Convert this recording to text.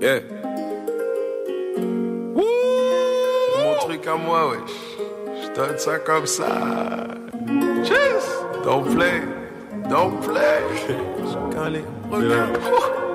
Yeah. C'est mon truc à moi, wesh. Je donne ça comme ça. Cheers. Don't play. Don't play. Quand les regards.